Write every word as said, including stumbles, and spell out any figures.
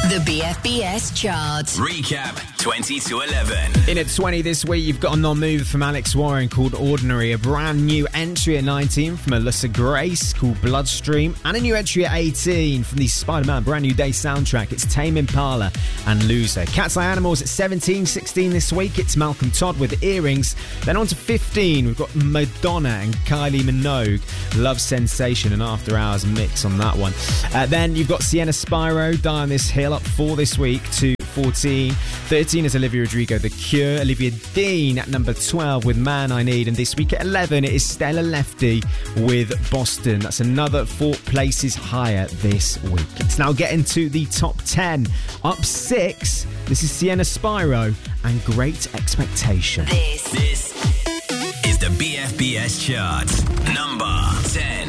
The B F B S chart. Recap twenty to eleven. In at twenty this week, you've got a non-mover from Alex Warren called Ordinary, a brand new entry at nineteen from Alyssa Grace called Bloodstream, and a new entry at eighteen from the Spider-Man Brand New Day soundtrack. It's Tame Impala and Loser. Cats Like Animals at seventeen. sixteen this week, it's Malcolm Todd with Earrings. Then on to fifteen, we've got Madonna and Kylie Minogue, Love Sensation, and After Hours mix on that one. Uh, then you've got Sienna Spyro, Die on This Hill, up four this week to fourteen. thirteen is Olivia Rodrigo, The Cure. Olivia Dean at number twelve with Man I Need. And this week at eleven, it is Stella Lefty with Boston. That's another four places higher this week. It's now getting to the top ten. Up six, this is Sienna Spyro and Great Expectation. This, This is the B F B S chart. Number ten.